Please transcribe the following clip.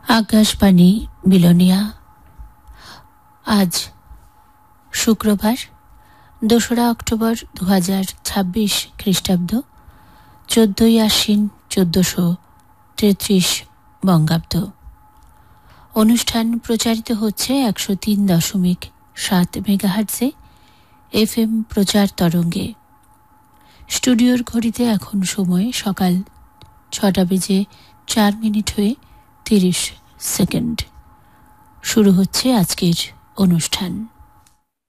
আকাশবাণী বিলোনিয়া। আজ শুক্রবার 2রা অক্টোবর 2026 খ্রিস্টাব্দ, 14ই আশ্বিন 1433 বঙ্গাব্দ। অনুষ্ঠান প্রচারিত হচ্ছে 103.7 মেগাহার্টজে FM প্রচার তরঙ্গে। স্টুডিওর ঘড়িতে এখন সময় সকাল 6টা বেজে 4 মিনিট হয়ে 30 সেকেন্ড। শুরু হচ্ছে আজকের অনুষ্ঠান।